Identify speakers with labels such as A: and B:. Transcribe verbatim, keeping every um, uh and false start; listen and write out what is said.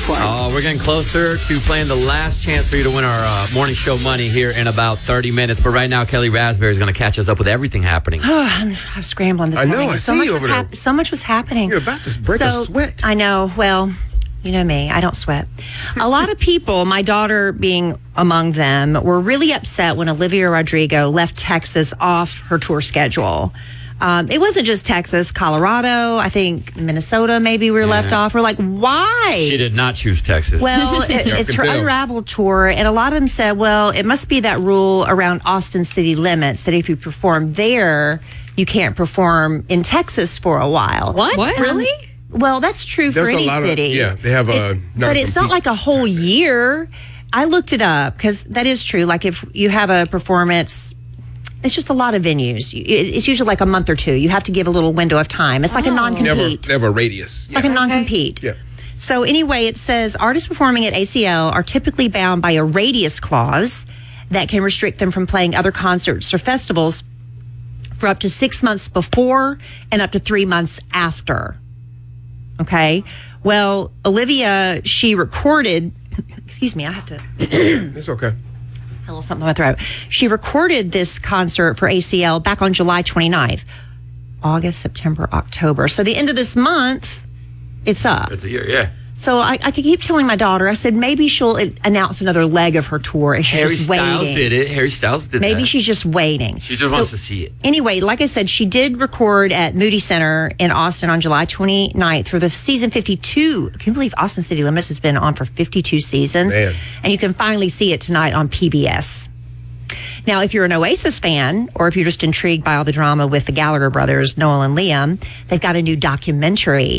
A: What?
B: Oh, we're getting closer to playing the last chance for you to win our uh, morning show money here in about thirty minutes. But right now, Kelly Raspberry is going to catch us up with everything happening.
A: I'm, I'm scrambling this
C: I know,
A: morning.
C: I
A: so
C: see
A: much
C: you
A: was
C: over
A: hap-
C: there.
A: So much was happening.
C: You're about to break a
A: So,
C: sweat.
A: I know. Well, you know me. I don't sweat. A lot of people, my daughter being among them, were really upset when Olivia Rodrigo left Texas off her tour schedule. Um, it wasn't just Texas, Colorado, I think Minnesota maybe we were left off. We're like, why?
B: She did not choose Texas.
A: Well, it,
C: Yeah, I
A: it's
C: can
A: her
C: tell.
A: Unraveled tour, and a lot of them said, well, it must be that rule around Austin city limits that if you perform there, you can't perform in Texas for a while.
D: What? What? Really?
A: Well, that's true
C: There's
A: for
C: a
A: any
C: lot of-
A: city.
C: yeah, they have a
A: It- But it's not
C: non-compete.
A: like a whole year. I looked it up because that is true. Like if you have a performance, it's just a lot of venues. You- it- It's usually like a month or two. You have to give a little window of time. It's like a
C: never,
A: non-compete.
C: never a radius.
A: It's like a non-compete.
C: Yeah.
A: So anyway, it says artists performing at A C L are typically bound by a radius clause that can restrict them from playing other concerts or festivals for up to six months before and up to three months after. Okay. Well, Olivia, she recorded, excuse me, I have to
C: It's okay.
A: a little something in my throat. She recorded this concert for A C L back on July twenty-ninth. August, September, October. So the end of this month, it's up.
B: It's a year, yeah.
A: So I, I could keep telling my daughter, I said, maybe she'll announce another leg of her tour and she's
B: Harry
A: just
B: Styles
A: waiting.
B: did it. Harry Styles did
A: Maybe
B: that.
A: she's just waiting.
B: She just
A: So-
B: wants to see it.
A: Anyway, like I said, she did record at Moody Center in Austin on July twenty-ninth for the season fifty-two. Can you believe Austin City Limits has been on for fifty-two seasons?
C: Man.
A: And you can finally see it tonight on P B S. Now, if you're an Oasis fan, or if you're just intrigued by all the drama with the Gallagher brothers, Noel and Liam, they've got a new documentary